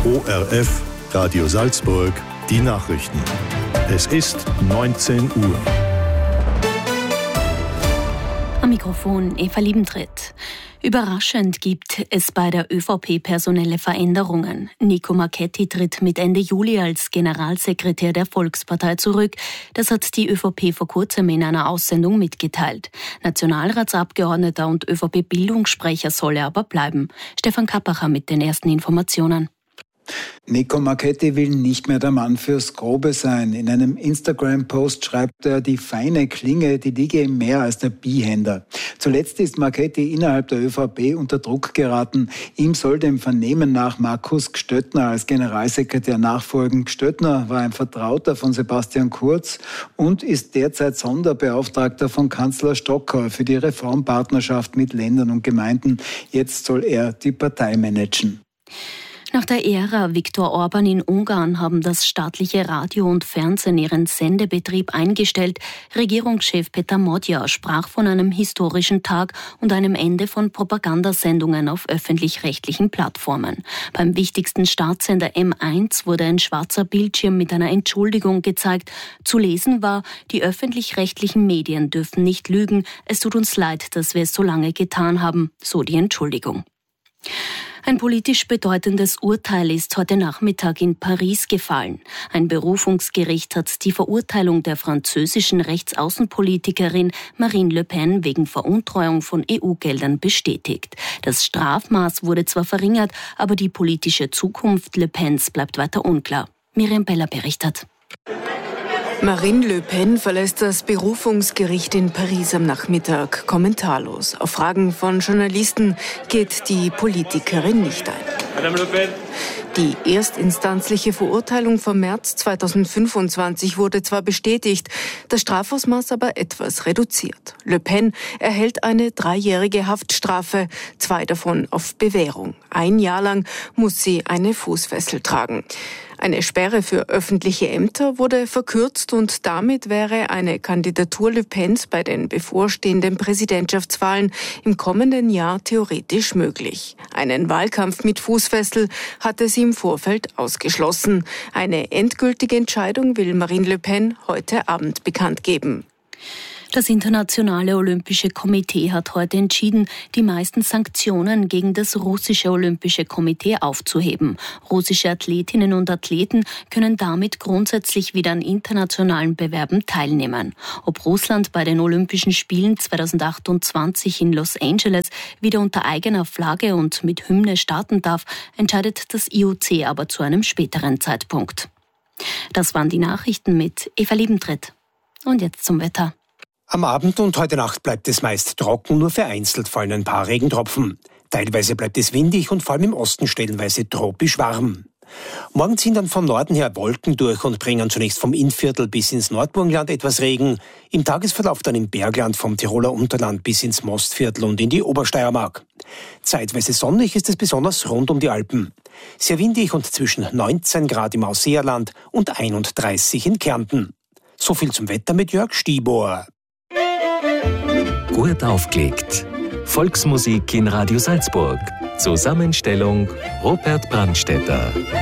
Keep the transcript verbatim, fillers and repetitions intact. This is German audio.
O R F, Radio Salzburg, die Nachrichten. Es ist neunzehn Uhr. Am Mikrofon Eva Liebentritt. Überraschend gibt es bei der ÖVP personelle Veränderungen. Nico Marchetti tritt mit Ende Juli als Generalsekretär der Volkspartei zurück. Das hat die ÖVP vor kurzem in einer Aussendung mitgeteilt. Nationalratsabgeordneter und ÖVP-Bildungssprecher soll er aber bleiben. Stefan Kappacher mit den ersten Informationen. Nico Marchetti will nicht mehr der Mann fürs Grobe sein. In einem Instagram-Post schreibt er, die feine Klinge, die liege ihm mehr als der Bihänder. Zuletzt ist Marchetti innerhalb der ÖVP unter Druck geraten. Ihm soll dem Vernehmen nach Markus Gstöttner als Generalsekretär nachfolgen. Gstöttner war ein Vertrauter von Sebastian Kurz und ist derzeit Sonderbeauftragter von Kanzler Stocker für die Reformpartnerschaft mit Ländern und Gemeinden. Jetzt soll er die Partei managen. Nach der Ära Viktor Orban in Ungarn haben das staatliche Radio und Fernsehen ihren Sendebetrieb eingestellt. Regierungschef Peter Modja sprach von einem historischen Tag und einem Ende von Propagandasendungen auf öffentlich-rechtlichen Plattformen. Beim wichtigsten Staatssender M eins wurde ein schwarzer Bildschirm mit einer Entschuldigung gezeigt. Zu lesen war, die öffentlich-rechtlichen Medien dürfen nicht lügen. Es tut uns leid, dass wir es so lange getan haben, so die Entschuldigung. Ein politisch bedeutendes Urteil ist heute Nachmittag in Paris gefallen. Ein Berufungsgericht hat die Verurteilung der französischen Rechtsaußenpolitikerin Marine Le Pen wegen Veruntreuung von E U-Geldern bestätigt. Das Strafmaß wurde zwar verringert, aber die politische Zukunft Le Pens bleibt weiter unklar. Miriam Beller berichtet. Marine Le Pen verlässt das Berufungsgericht in Paris am Nachmittag kommentarlos. Auf Fragen von Journalisten geht die Politikerin nicht ein. Madame Le Pen. Die erstinstanzliche Verurteilung vom März zweitausendfünfundzwanzig wurde zwar bestätigt, das Strafausmaß aber etwas reduziert. Le Pen erhält eine dreijährige Haftstrafe, zwei davon auf Bewährung. Ein Jahr lang muss sie eine Fußfessel tragen. Eine Sperre für öffentliche Ämter wurde verkürzt und damit wäre eine Kandidatur Le Pens bei den bevorstehenden Präsidentschaftswahlen im kommenden Jahr theoretisch möglich. Einen Wahlkampf mit Fußfessel hatte sie im Vorfeld ausgeschlossen. Eine endgültige Entscheidung will Marine Le Pen heute Abend bekannt geben. Das Internationale Olympische Komitee hat heute entschieden, die meisten Sanktionen gegen das russische Olympische Komitee aufzuheben. Russische Athletinnen und Athleten können damit grundsätzlich wieder an internationalen Bewerben teilnehmen. Ob Russland bei den Olympischen Spielen zweitausendachtundzwanzig in Los Angeles wieder unter eigener Flagge und mit Hymne starten darf, entscheidet das I O C aber zu einem späteren Zeitpunkt. Das waren die Nachrichten mit Eva Liebentritt. Und jetzt zum Wetter. Am Abend und heute Nacht bleibt es meist trocken, nur vereinzelt fallen ein paar Regentropfen. Teilweise bleibt es windig und vor allem im Osten stellenweise tropisch warm. Morgen ziehen dann von Norden her Wolken durch und bringen zunächst vom Innviertel bis ins Nordburgenland etwas Regen. Im Tagesverlauf dann im Bergland vom Tiroler Unterland bis ins Mostviertel und in die Obersteiermark. Zeitweise sonnig ist es besonders rund um die Alpen. Sehr windig und zwischen neunzehn Grad im Ausseerland und einunddreißig in Kärnten. So viel zum Wetter mit Jörg Stibor. Gut aufgelegt. Volksmusik in Radio Salzburg. Zusammenstellung Robert Brandstätter.